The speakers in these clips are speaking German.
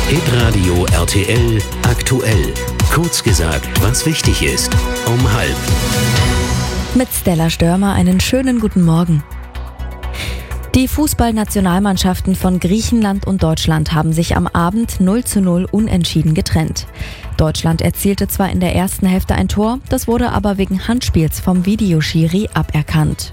Hitradio RTL aktuell. Kurz gesagt, was wichtig ist. Um 12:30. Mit Stella Störmer einen schönen guten Morgen. Die Fußballnationalmannschaften von Griechenland und Deutschland haben sich am Abend 0:0 unentschieden getrennt. Deutschland erzielte zwar in der ersten Hälfte ein Tor, das wurde aber wegen Handspiels vom Videoschiri aberkannt.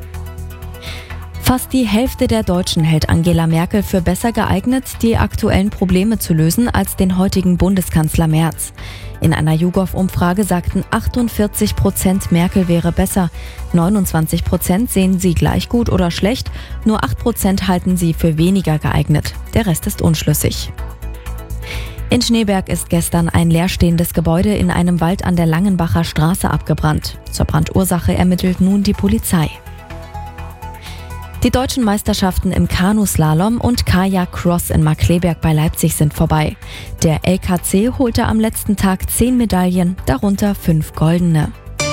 Fast die Hälfte der Deutschen hält Angela Merkel für besser geeignet, die aktuellen Probleme zu lösen, als den heutigen Bundeskanzler Merz. In einer YouGov-Umfrage sagten 48% Merkel wäre besser, 29% sehen sie gleich gut oder schlecht, nur 8% halten sie für weniger geeignet. Der Rest ist unschlüssig. In Schneeberg ist gestern ein leerstehendes Gebäude in einem Wald an der Langenbacher Straße abgebrannt. Zur Brandursache ermittelt nun die Polizei. Die deutschen Meisterschaften im Kanuslalom und Kajak-Cross in Markkleeberg bei Leipzig sind vorbei. Der LKC holte am letzten Tag 10 Medaillen, darunter 5 goldene.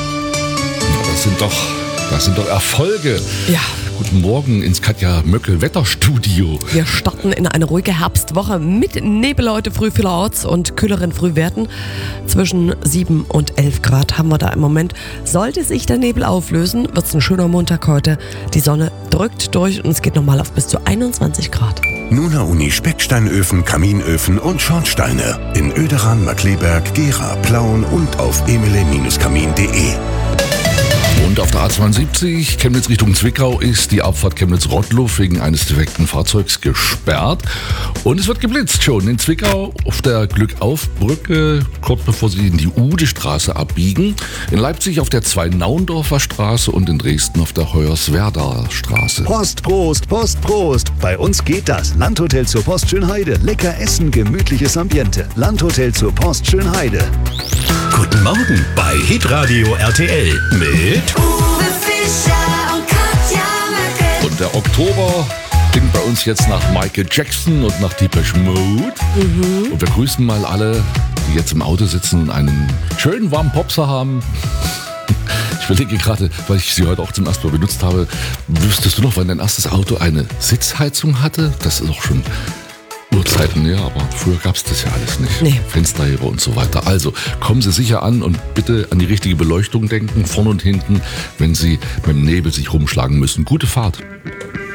Das sind doch Erfolge. Ja. Guten Morgen ins Katja Möckel Wetterstudio. Wir starten in eine ruhige Herbstwoche mit Nebel heute früh vielerorts und kühleren Frühwerten. Zwischen 7 und 11 Grad haben wir da im Moment. Sollte sich der Nebel auflösen, wird es ein schöner Montag heute. Die Sonne drückt durch und es geht nochmal auf bis zu 21 Grad. Nuna Uni Specksteinöfen, Kaminöfen und Schornsteine in Oederan, Markkleeberg, Gera, Plauen und auf emile-kamin.de. Und auf der A72 Chemnitz Richtung Zwickau ist die Abfahrt Chemnitz-Rottluff wegen eines defekten Fahrzeugs gesperrt. Und es wird geblitzt schon in Zwickau auf der Glückauf-Brücke, kurz bevor Sie in die Ude-Straße abbiegen. In Leipzig auf der Zwei-Naundorfer Straße und in Dresden auf der Hoyerswerdaer Straße. Post, Prost, Post, Prost. Bei uns geht das. Landhotel zur Post Schönheide. Lecker essen, gemütliches Ambiente. Landhotel zur Post Schönheide. Guten Morgen bei Hitradio RTL mit Uwe Fischer und Katja Möckel. Und der Oktober klingt bei uns jetzt nach Michael Jackson und nach Depeche Mode. Und wir grüßen mal alle, die jetzt im Auto sitzen und einen schönen warmen Popser haben. Ich überlege gerade, weil ich sie heute auch zum ersten Mal benutzt habe, wüsstest du noch, wann dein erstes Auto eine Sitzheizung hatte? Das ist auch schon Urzeiten, ja, aber früher gab es das ja alles nicht. Nee. Fensterheber und so weiter. Also kommen Sie sicher an und bitte an die richtige Beleuchtung denken, vorne und hinten, wenn Sie mit dem Nebel sich rumschlagen müssen. Gute Fahrt.